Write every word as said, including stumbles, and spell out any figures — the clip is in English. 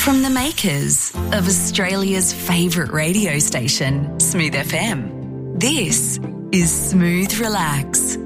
From the makers of Australia's favourite radio station, Smooth F M, this is Smooth Relax